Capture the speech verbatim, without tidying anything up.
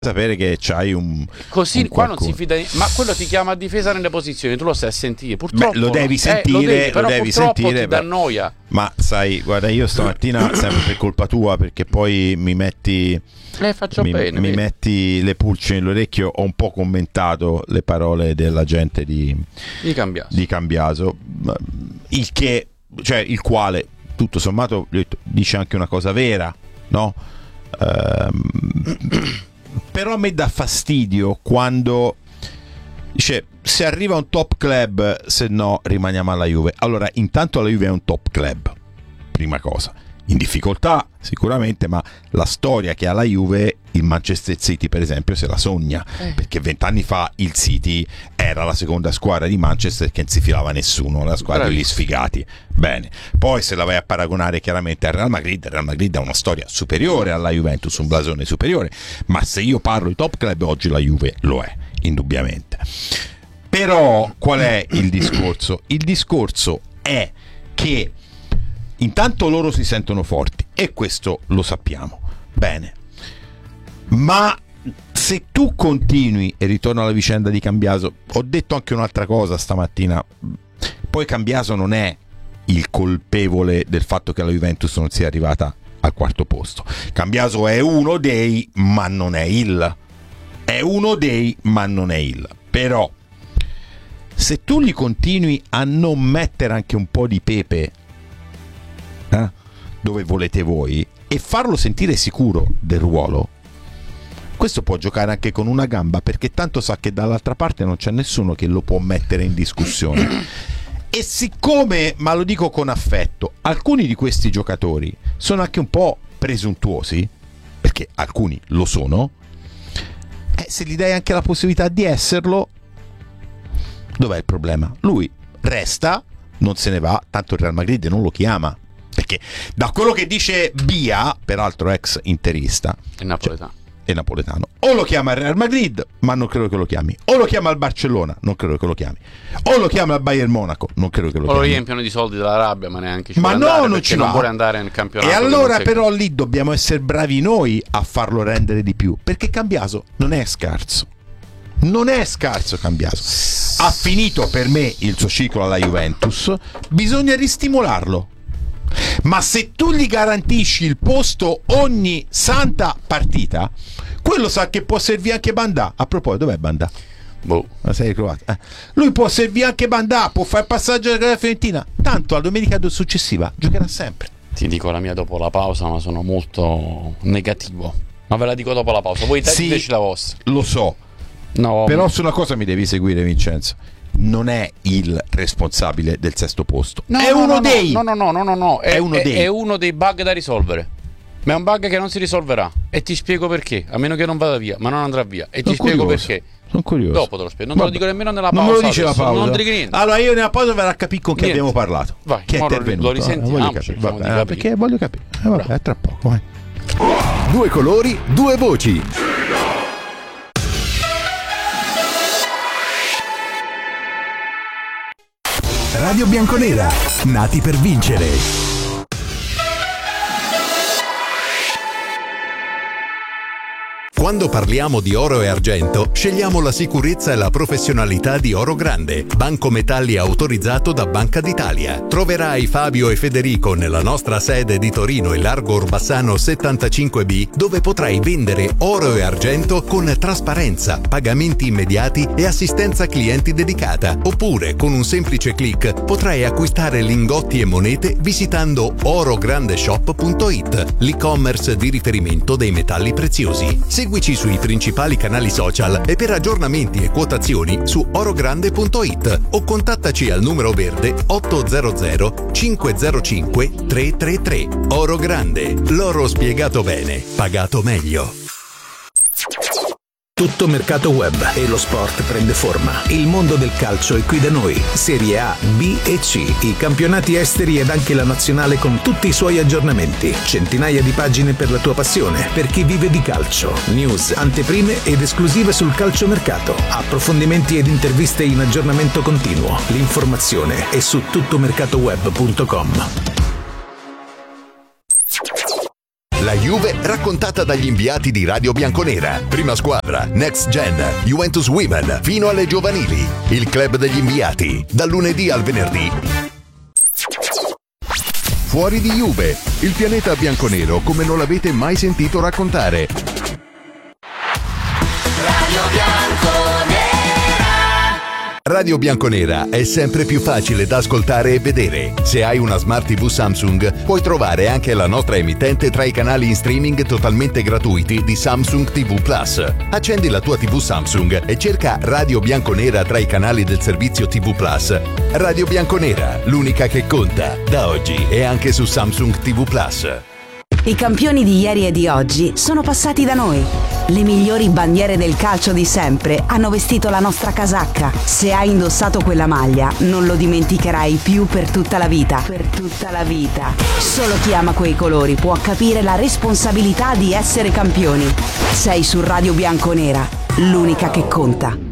sapere che c'hai un così un qua non qualcuno. si fida, ma quello ti chiama a difesa nelle posizioni, tu lo stai a sentire, purtroppo Beh, lo devi eh, sentire, lo devi, però lo devi purtroppo sentire, ti dà beh. noia. Ma sai, guarda, io stamattina sempre per colpa tua, perché poi mi metti Eh, faccio mi, bene, mi vedi. metti le pulci nell'orecchio. Ho un po' commentato le parole della gente di, Di Cambiaso. di Cambiaso, il che, cioè il quale tutto sommato dice anche una cosa vera, no? Ehm, però a me dà fastidio quando dice se arriva un top club, se no rimaniamo alla Juve. Allora, intanto la Juve è un top club, prima cosa, in difficoltà sicuramente, ma la storia che ha la Juve, il Manchester City per esempio se la sogna, Eh. perché vent'anni fa il City era la seconda squadra di Manchester che non si filava nessuno, la squadra degli Bravissimo. sfigati. Bene, poi se la vai a paragonare chiaramente al Real Madrid, il Real Madrid ha una storia superiore alla Juventus, un blasone superiore, ma se io parlo di top club oggi la Juve lo è, indubbiamente. Però qual è il discorso? Il discorso è che intanto loro si sentono forti e questo lo sappiamo bene, ma se tu continui, e ritorno alla vicenda di Cambiaso, ho detto anche un'altra cosa stamattina, poi Cambiaso non è il colpevole del fatto che la Juventus non sia arrivata al quarto posto. Cambiaso è uno dei, ma non è il è uno dei ma non è il però se tu gli continui a non mettere anche un po' di pepe eh, dove volete voi e farlo sentire sicuro del ruolo, questo può giocare anche con una gamba, perché tanto sa che dall'altra parte non c'è nessuno che lo può mettere in discussione. E siccome, ma lo dico con affetto, alcuni di questi giocatori sono anche un po' presuntuosi, perché alcuni lo sono, eh, se gli dai anche la possibilità di esserlo, dov'è il problema? Lui resta, non se ne va, tanto il Real Madrid non lo chiama, perché da quello che dice Bia, peraltro ex interista, È napoletano. è napoletano, o lo chiama il Real Madrid, ma non credo che lo chiami, o lo chiama il Barcellona, non credo che lo chiami, o lo chiama il Bayern Monaco, non credo che lo O lo chiami. riempiono di soldi della rabbia, ma neanche ci Ma vuole no, andare, non perché ci non va. vuole andare nel campionato. E che allora non però lì dobbiamo essere bravi noi a farlo rendere di più, perché Cambiaso non è scarso. Non è scarso Cambiaso. Ha finito per me il suo ciclo alla Juventus, bisogna ristimolarlo. Ma se tu gli garantisci il posto ogni santa partita, quello sa che può servire anche Bandà. A proposito, dov'è Bandà? Boh. La sei croata. Eh. Lui può servire anche Bandà, può fare il passaggio della Fiorentina. Tanto la domenica successiva giocherà sempre. Ti dico la mia dopo la pausa, ma sono molto negativo. Ma ve la dico dopo la pausa. Voi Sì, diteci la vostra. Lo so, No, però su una cosa mi devi seguire, Vincenzo. Non è il responsabile del sesto posto. no, è no, uno no, dei. No, no, no, no, no, no. È, È uno è- dei. è uno dei bug da risolvere. Ma è un bug che non si risolverà. E ti spiego perché. A meno che non vada via, ma non andrà via. E Sono ti spiego curioso. perché. Sono curioso. Dopo te lo spiego. Non te lo Vabbè. dico nemmeno nella Non pausa. me lo dice la adesso, pausa. Non ti dico niente. Allora io nella pausa verrò a capire con chi Niente. abbiamo parlato. Vai, chi è mo lo- intervenuto. lo risentiamo, Eh, voglio capire. cerchiamo Vabbè, di eh, capire. perché voglio capire. Eh, vabbè, è tra poco. Vai. Due colori, due voci. Radio Bianconera, nati per vincere. Quando parliamo di oro e argento, scegliamo la sicurezza e la professionalità di Oro Grande, banco metalli autorizzato da Banca d'Italia. Troverai Fabio e Federico nella nostra sede di Torino e Largo Orbassano settantacinque B, dove potrai vendere oro e argento con trasparenza, pagamenti immediati e assistenza clienti dedicata. Oppure, con un semplice click, potrai acquistare lingotti e monete visitando orograndeshop punto it, l'e-commerce di riferimento dei metalli preziosi. Seguici sui principali canali social e per aggiornamenti e quotazioni su orogrande punto it o contattaci al numero verde otto zero zero cinque zero cinque tre tre tre. Oro Grande, l'oro spiegato bene, pagato meglio. Tutto mercato web e lo sport prende forma. Il mondo del calcio è qui da noi. Serie A, B e C, i campionati esteri ed anche la nazionale con tutti i suoi aggiornamenti. Centinaia di pagine per la tua passione, per chi vive di calcio. News, anteprime ed esclusive sul calciomercato. Approfondimenti ed interviste in aggiornamento continuo. L'informazione è su tuttomercatoweb punto com. La Juve raccontata dagli inviati di Radio Bianconera. Prima squadra, Next Gen, Juventus Women, fino alle giovanili. Il club degli inviati, dal lunedì al venerdì. Fuori di Juve, il pianeta bianconero come non l'avete mai sentito raccontare. Radio Bianconera. Radio Bianconera è sempre più facile da ascoltare e vedere. Se hai una Smart tivù Samsung, puoi trovare anche la nostra emittente tra i canali in streaming totalmente gratuiti di Samsung tivù Plus. Accendi la tua tivù Samsung e cerca Radio Bianconera tra i canali del servizio tivù Plus. Radio Bianconera, l'unica che conta, da oggi e anche su Samsung tivù Plus. I campioni di ieri e di oggi sono passati da noi. Le migliori bandiere del calcio di sempre hanno vestito la nostra casacca. Se hai indossato quella maglia, non lo dimenticherai più per tutta la vita. Per tutta la vita. Solo chi ama quei colori può capire la responsabilità di essere campioni. Sei su Radio Bianconera, l'unica che conta.